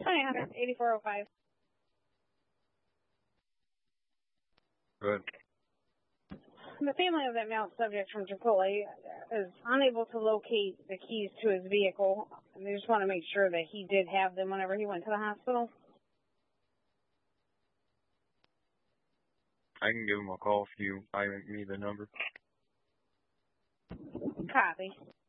1-800-8405. Good. The family of that male subject from Chipotle is unable to locate the keys to his vehicle. And they just want to make sure that he did have them whenever he went to the hospital. I can give him a call if you need the number. Copy.